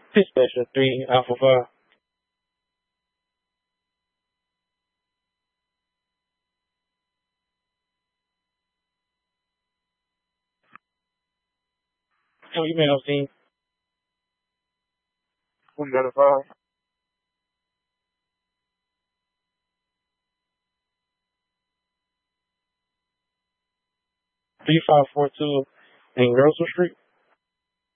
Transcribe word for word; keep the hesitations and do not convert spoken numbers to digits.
Pit Station three, Alpha five. Your email team. We got a five. Three five four two in Russell Street.